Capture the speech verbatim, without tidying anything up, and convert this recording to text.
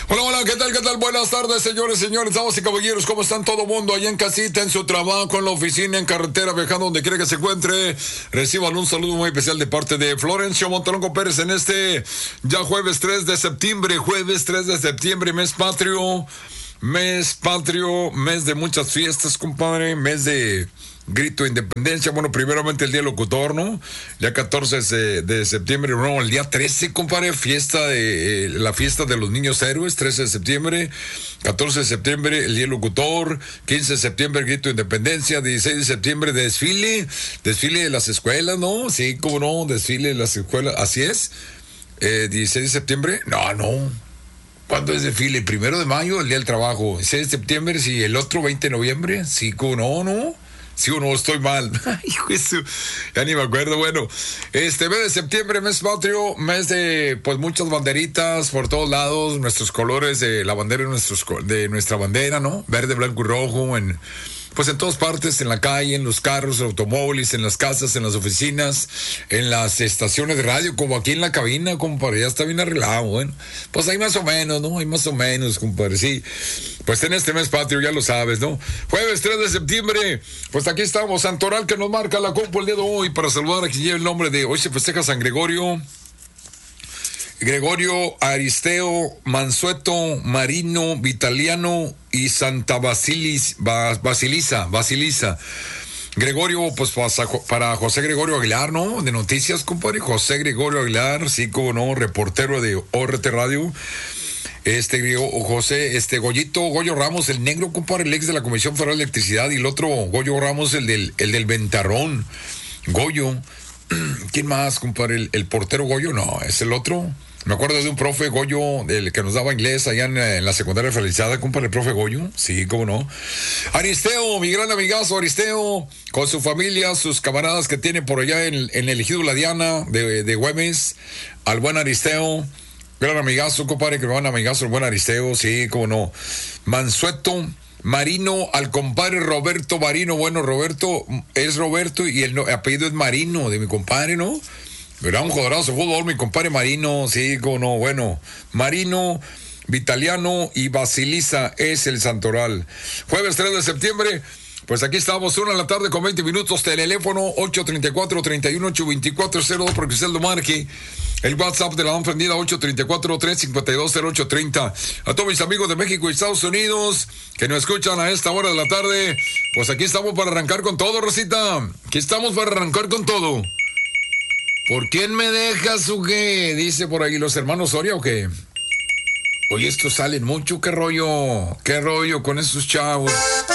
Hola, hola, ¿qué tal, qué tal? Buenas tardes, señores, señores, damas y caballeros. ¿Cómo están todo mundo? Allá en casita, en su trabajo, en la oficina, en carretera, viajando donde quiera que se encuentre. Reciban un saludo muy especial de parte de Florencio Montalongo Pérez en este ya jueves tres de septiembre, jueves tres de septiembre, mes patrio, mes patrio, mes de muchas fiestas, compadre, mes de grito de independencia. Bueno, primeramente el día del locutor, ¿no? Ya catorce de, de septiembre, no, el día trece, compadre, fiesta de, eh, la fiesta de los niños héroes, trece de septiembre, catorce de septiembre, el día del locutor, quince de septiembre, el grito de independencia, dieciséis de septiembre, desfile, desfile de las escuelas, ¿no? Sí, cómo no, desfile de las escuelas, así es, eh, dieciséis de septiembre, no, no. ¿Cuándo es desfile? ¿Primero de mayo, el día del trabajo? ¿seis de septiembre? Sí, el otro veinte de noviembre, sí, cómo no, no. Sí o no, estoy mal. Hijo de su... Ya ni me acuerdo. Bueno, este mes de septiembre, mes patrio, mes de pues muchas banderitas por todos lados, nuestros colores de la bandera, nuestros de nuestra bandera, ¿no? Verde, blanco y rojo, en pues en todas partes, en la calle, en los carros, automóviles, en las casas, en las oficinas, en las estaciones de radio, como aquí en la cabina, compadre, ya está bien arreglado, bueno. Pues hay más o menos, ¿no? Hay más o menos, compadre, sí. Pues en este mes patrio, ya lo sabes, ¿no? Jueves tres de septiembre, pues aquí estamos, Santoral que nos marca la compu el día de hoy, para saludar a quien lleva el nombre de, hoy se festeja San Gregorio, Gregorio, Aristeo, Mansueto, Marino, Vitaliano y Santa Basilis, Basilisa, Basilisa. Gregorio, pues para José Gregorio Aguilar, ¿no? De noticias, compadre. José Gregorio Aguilar, sí, como no, reportero de O R T Radio. Este, José, este, Goyito, Goyo Ramos, el negro, compadre, el ex de la Comisión Federal de Electricidad, y el otro, Goyo Ramos, el del, el del Ventarrón. Goyo. ¿Quién más, compadre? El, el portero Goyo, no, es el otro. Me acuerdo de un profe Goyo, el que nos daba inglés allá en, en la secundaria realizada, compadre, el profe Goyo. Sí, cómo no. Aristeo, mi gran amigazo Aristeo, con su familia, sus camaradas que tiene por allá en, en el ejido La Diana de, de Güemes. Al buen Aristeo, gran amigazo, compadre, que gran amigazo, el buen Aristeo, sí, cómo no. Mansueto, Marino, al compadre Roberto Marino. Bueno, Roberto es Roberto y el no, apellido es Marino, de mi compadre, ¿no? Era un jugadorazo de fútbol, mi compadre Marino, sí, como no, bueno, Marino, Vitaliano y Basilisa es el Santoral. Jueves tres de septiembre, pues aquí estamos, una de la tarde con veinte minutos, teléfono ocho treinta y cuatro, treinta y uno, ocho veinticuatro, cero dos, porque usted lo marque. El WhatsApp de la dan prendida ocho treinta y cuatro, tres cincuenta y dos, cero ocho treinta. A todos mis amigos de México y Estados Unidos que nos escuchan a esta hora de la tarde, pues aquí estamos para arrancar con todo, Rosita. Aquí estamos para arrancar con todo. ¿Por quién me dejas o qué? Dice por ahí los hermanos Soria o qué. Oye, estos salen mucho, qué rollo, qué rollo con esos chavos.